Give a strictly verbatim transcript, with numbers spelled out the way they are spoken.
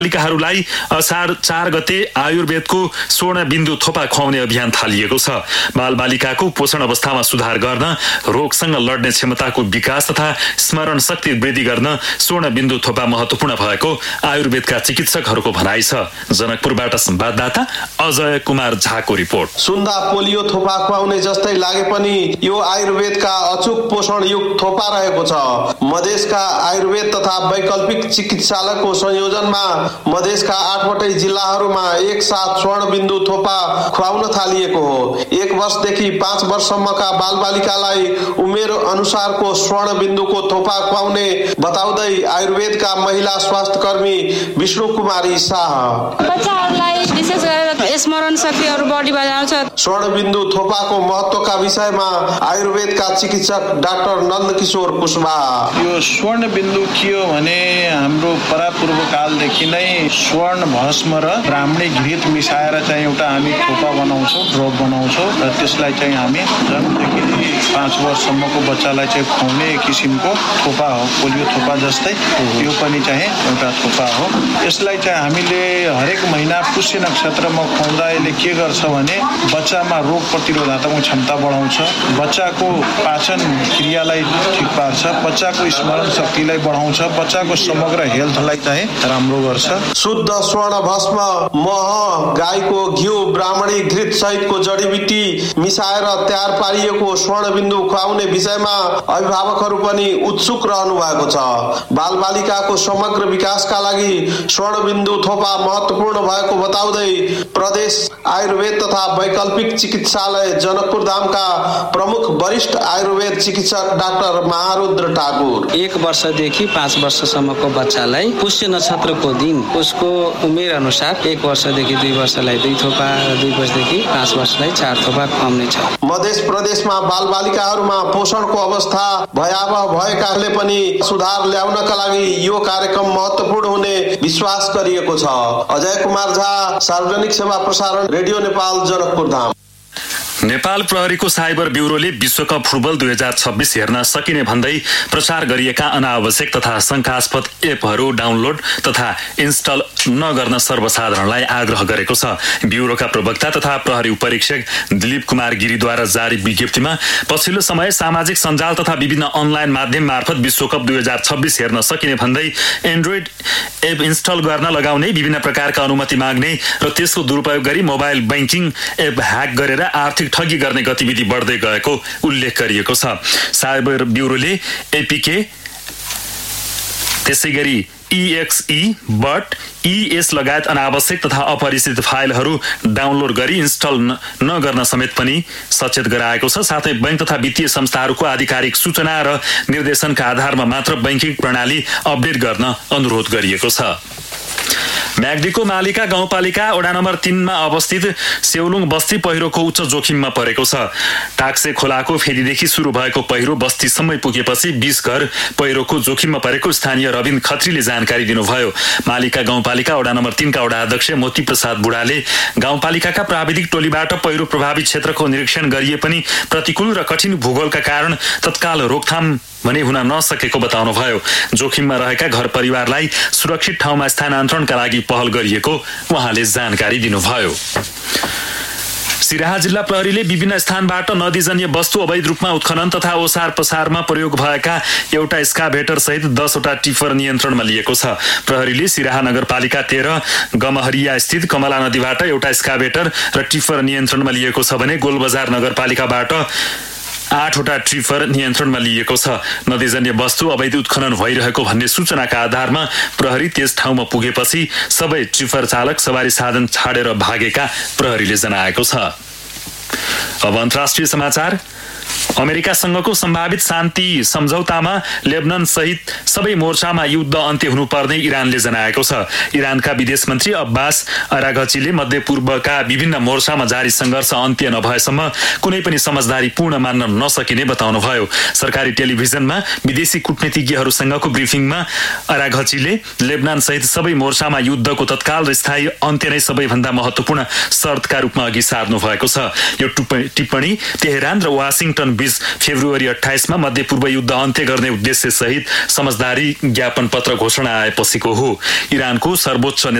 बालिकाहरूलाई असार चार गते आयुर्वेदको स्वर्ण बिन्दु थोपा खुवाउने अभियान थालिएको छ। बालबालिकाको पोषण अवस्थामा सुधार गर्न, रोगसँग लड्ने क्षमताको विकास तथा स्मरण शक्ति वृद्धि गर्न स्वर्ण बिन्दु थोपा महत्वपूर्ण भएको आयुर्वेदका चिकित्सकहरूको भनाइ छ। जनकपुरबाट संवाददाता अजय कुमार झाको रिपोर्ट। सुन्दा पोलियो थोपा खुवाउने जस्तै लागे पनि यो आयुर्वेदका अचूक पोषणयुक्त थोपा रहेको छ। मधेसका आयुर्वेद तथा वैकल्पिक चिकित्सालयको संयोजनमा मधेसका आठवटै जिल्लाहरूमा एक साथ स्वर्ण बिन्दु थोपा खुवाउन थालिएको हो। एक वर्षदेखि पाँच वर्षसम्मका बालबालिकालाई उमेर अनुसारको स्वर्ण बिन्दुको थोपा खुवाउने बताउँदै आयुर्वेदका महिला स्वास्थ्य कर्मी विष्णु कुमारी शाह, बच्चाहरूलाई विशेष गरेर स्मरण शक्तिहरू बढी बढाउँछ। स्वर्ण बिन्दु थोपाको महत्वका विषयमा आयुर्वेदका चिकित्सक डाक्टर नन्दकिशोर कुशवाहा, यो स्वर्ण बिन्दु के हो भने हाम्रो परापूर्व कालदेखि नै स्वर्ण भस्म र ब्राह्मणी घृत मिसाएर चाहिँ एउटा हामी थोपा बनाउँछौँ, ड्रप बनाउँछौँ र त्यसलाई चाहिँ हामी जन्मदेखि पाँच वर्षसम्मको बच्चालाई चाहिँ खुवाउने किसिमको थोपा हो। पोलियो थोपा जस्तै यो पनि चाहिँ एउटा थोपा हो। यसलाई चाहिँ हामीले हरेक महिना पुष्य नक्षत्रमा खुवाउँदा यसले के गर्छ भने बच्चामा रोग प्रतिरोधात्मक क्षमता बढाउँछ, बच्चाको पाचन क्रियालाई ठिक पार्छ, बच्चाको स्मरण शक्तिलाई बढाउँछ, बच्चाको समग्र हेल्थलाई चाहिँ राम्रो गर्छ। शुद्ध स्वर्ण भस्म, मह, गाईको घिउ, ब्राह्मणी घृत सहितको जडीबुटी मिसाएर तयार पारिएको स्वर्ण बिन्दु खुवाउने विषयमा अभिभावकहरू पनि उत्सुक रहनु भएको छ। बालबालिकाको समग्र विकासका लागि स्वर्ण बिन्दु थोपा महत्वपूर्ण भएको बताउँदै प्रदेश आयुर्वेद तथा वैकल्पिक चिकित्सालय जनकपुर धामका प्रमुख वरिष्ठ आयुर्वेद चिकित्सक डाक्टर महारुद्र ठाकुर, एक वर्षदेखि पाँच वर्षसम्मको बच्चालाई पुष्य नक्षत्रको दिन उसको उमेर अनुसार एक वर्षदेखि दुई वर्षलाई दुई थोपा र दुई वर्षदेखि पाँच वर्षलाई चार थोपा खुवाउने छ। मध्य प्रदेशमा बालबालिकाहरूमा पोषणको अवस्था भयावह भएकाले पनि सुधार ल्याउनका लागि यो कार्यक्रम महत्वपूर्ण हुने विश्वास गरिएको छ। अजय कुमार झा, सार्वजनिक सेवा प्रसारण, रेडियो नेपाल, जनकपुर धाम। नेपाल प्रहरीको साइबर ब्युरोले विश्वकप फुटबल दुई हजार छब्बिस हेर्न सकिने भन्दै प्रचार गरिएका अनावश्यक तथा शङ्कास्पद एपहरू डाउनलोड तथा इन्स्टल नगर्न सर्वसाधारणलाई आग्रह गरेको छ। ब्युरोका प्रवक्ता तथा प्रहरी उपरीक्षक दिलीप कुमार गिरीद्वारा जारी विज्ञप्तिमा पछिल्लो समय सामाजिक सञ्जाल तथा विभिन्न अनलाइन माध्यम मार्फत विश्वकप दुई हजार छब्बिस हेर्न सकिने भन्दै एन्ड्रोइड एप इन्स्टल गर्न लगाउने, विभिन्न प्रकारका अनुमति माग्ने र त्यसको दुरुपयोग गरी मोबाइल ब्याङ्किङ एप ह्याक गरेर आर्थिक ठगी गर्ने गतिविधि बढ्दै गएको उल्लेख गरिएको छ। साइबर ब्युरोले एपीके, त्यसै गरी इएक्सई, बट, इएस लगायत अनावश्यक तथा अपरिचित फाइलहरू डाउनलोड गरी इन्स्टल नगर्न समेत पनि सचेत गराएको छ। साथै बैंक तथा वित्तीय संस्थाहरूको आधिकारिक सूचना र निर्देशनका आधारमा मात्र बैंकिङ प्रणाली अपडेट गर्न अनुरोध गरिएको छ। म्याग्दीको मालिका गाउँपालिका वडा नम्बर तीनमा अवस्थित सेउलुङ बस्ती पहिरोको उच्च जोखिममा परेको छ। टाक्से खोलाको फेदीदेखि सुरु भएको पहिरो बस्तीसम्मै पुगेपछि बीस घर पहिरोको जोखिममा परेको स्थानीय रविन्द्र खत्रीले जानकारी दिनुभयो। मालिका गाउँपालिका वडा नम्बर तीनका वडा अध्यक्ष मोती प्रसाद बुढाले गाउँपालिकाका प्राविधिक टोलीबाट पहिरो प्रभावित क्षेत्रको निरीक्षण गरिए पनि प्रतिकूल र कठिन भूगोलका कारण तत्काल रोकथाम भने हुन नसकेको बताउनुभयो। जोखिममा रहेका घर परिवारलाई सुरक्षित ठाउँमा स्थानान्तरणका लागि पहल गरिएको उहाँले जानकारी दिनुभयो। सिराहा जिल्ला प्रहरीले विभिन्न स्थानबाट नदीजन्य वस्तु अवैध रूपमा उत्खनन तथा ओसार पसारमा प्रयोग भएका एउटा एक्सकाभेटर सहित दसवटा टिफर नियन्त्रणमा लिएको छ। प्रहरीले सिराहा नगरपालिका तेह्र गमहरिया स्थित कमला नदीबाट एउटा एक्सकाभेटर र टिफर नियन्त्रणमा लिएको छ भने गोलबजार नगरपालिकाबाट आठवटा ट्रिफर नियन्त्रणमा लिएको छ। नदीजन्य वस्तु अवैध उत्खनन भइरहेको भन्ने सूचनाका आधारमा प्रहरी त्यस ठाउँमा पुगेपछि सबै ट्रिफर चालक सवारी साधन छाडेर भागेका प्रहरीले जनाएको छ। अब अन्तर्राष्ट्रिय समाचार। अमेरिकासँगको सम्भावित शान्ति सम्झौतामा लेबनन सहित सबै मोर्चामा युद्ध अन्त्य हुनुपर्ने इरानले जनाएको छ। इरानका विदेश मन्त्री अब्बास अराघचीले मध्यपूर्वका विभिन्न मोर्चामा जारी सङ्घर्ष अन्त्य नभएसम्म कुनै पनि समझदारी पूर्ण मान्न नसकिने बताउनुभयो। सरकारी टेलिभिजनमा विदेशी कूटनीतिज्ञहरूसँगको ब्रिफिङमा अराघचीले लेबनान सहित सबै मोर्चामा युद्धको तत्काल र स्थायी अन्त्य नै सबैभन्दा महत्वपूर्ण शर्तका रूपमा अघि सार्नु भएको छ। यो टिप्पणी तेहरान र वासिङटन वासिङटन बीच फेब्रुअरी अट्ठाइसमा मध्यपूर्व युद्ध अन्त्य गर्ने उद्देश्य सहित समझदारी ज्ञापन पत्र घोषणा आएपछिको हो। इरानको सर्वोच्च